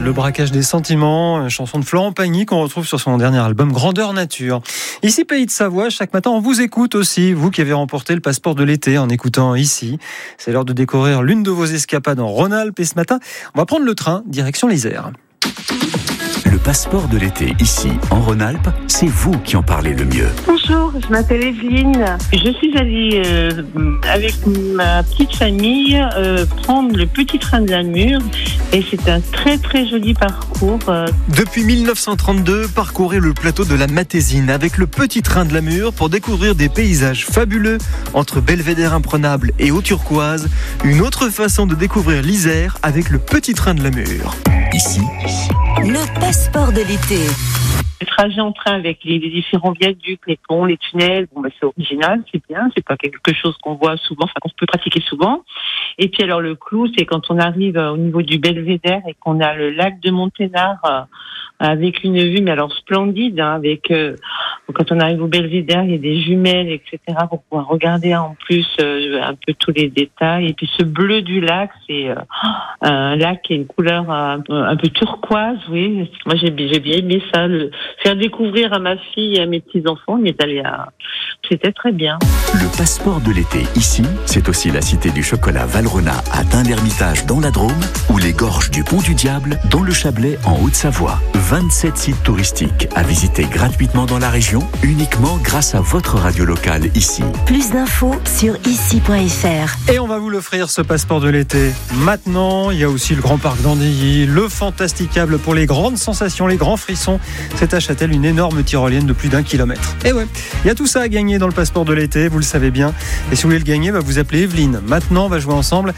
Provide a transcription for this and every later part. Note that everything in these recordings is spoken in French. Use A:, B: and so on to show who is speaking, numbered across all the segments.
A: Le braquage des sentiments, chanson de Florent Pagny qu'on retrouve sur son dernier album Grandeur Nature. Ici Pays de Savoie, chaque matin on vous écoute aussi, vous qui avez remporté le passeport de l'été en écoutant ici. C'est l'heure de découvrir l'une de vos escapades en Rhône-Alpes et ce matin, on va prendre le train direction l'Isère.
B: Le passeport de l'été, ici, en Rhône-Alpes, c'est vous qui en parlez le mieux.
C: Bonjour, je m'appelle Evelyne. Je suis allée avec ma petite famille prendre le petit train de la Mure et c'est un très très joli parcours.
A: Depuis 1932, parcourez le plateau de la Matésine avec le petit train de la Mure pour découvrir des paysages fabuleux entre belvédère imprenable et eau turquoise. Une autre façon de découvrir l'Isère avec le petit train de la Mure.
B: Ici,
D: le passeport de l'été.
C: Le trajet en train avec les différents viaducs, les ponts, les tunnels, c'est original, c'est bien, c'est pas quelque chose qu'on voit souvent, qu'on peut pratiquer souvent. Et puis alors le clou, c'est quand on arrive au niveau du belvédère et qu'on a le lac de Monténard avec une vue, mais alors splendide, avec quand on arrive au belvédère, il y a des jumelles, etc. pour pouvoir regarder en plus un peu tous les détails. Et puis ce bleu du lac, c'est un lac qui a une couleur un peu turquoise, oui. Moi j'ai bien aimé ça, faire découvrir à ma fille et à mes petits-enfants, c'était très bien.
B: le passeport de l'été, ici, c'est aussi la cité du chocolat Valrhona à Dun-l'Hermitage dans la Drôme ou les gorges du Pont du Diable dans le Chablais en Haute-Savoie. 27 sites touristiques à visiter gratuitement dans la région, uniquement grâce à votre radio locale ici.
D: Plus d'infos sur ici.fr.
A: Et on va vous l'offrir ce passeport de l'été. Maintenant, il y a aussi le Grand Parc d'Andilly, le Fantasticable pour les grandes sensations, les grands frissons. C'est à Châtel, une énorme tyrolienne de plus d'1 kilomètre. Et ouais, il y a tout ça à gagner dans le passeport de l'été, vous le savez bien. Et si vous voulez le gagner, vous appelez Evelyne. Maintenant, on va jouer ensemble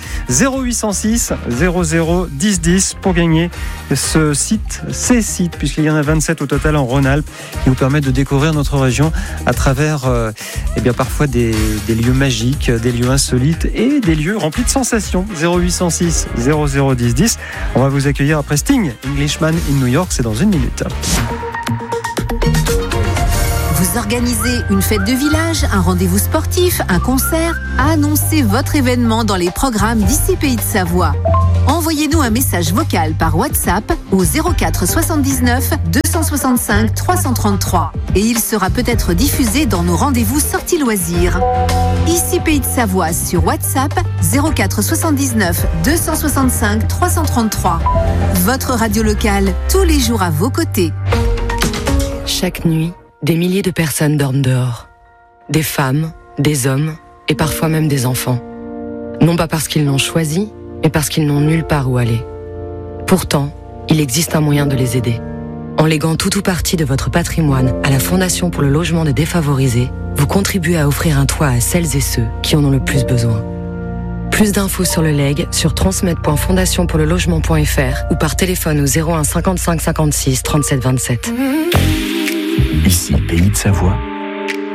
A: 0806 00 10 10 pour gagner ces sites, puisqu'il y en a 27 au total en Rhône-Alpes, qui nous permettent de découvrir notre région à travers parfois des lieux magiques, des lieux insolites et des lieux remplis de sensations. 0806 00 10 10. On va vous accueillir après Sting, Englishman in New York, c'est dans 1 minute.
E: Vous organisez une fête de village, un rendez-vous sportif, un concert? Annoncez votre événement dans les programmes d'ici Pays de Savoie. Envoyez-nous un message vocal par WhatsApp au 04 79 265 333 et il sera peut-être diffusé dans nos rendez-vous sorties loisirs. Ici Pays de Savoie sur WhatsApp 04 79 265 333. Votre radio locale, tous les jours à vos côtés.
F: Chaque nuit, des milliers de personnes dorment dehors. Des femmes, des hommes et parfois même des enfants. Non pas parce qu'ils l'ont choisi, mais parce qu'ils n'ont nulle part où aller. Pourtant, il existe un moyen de les aider. En léguant tout ou partie de votre patrimoine à la Fondation pour le logement des défavorisés, vous contribuez à offrir un toit à celles et ceux qui en ont le plus besoin. Plus d'infos sur le legs sur transmettre.fondationpourlelogement.fr ou par téléphone au 01 55 56 37 27.
B: Ici, Pays de Savoie,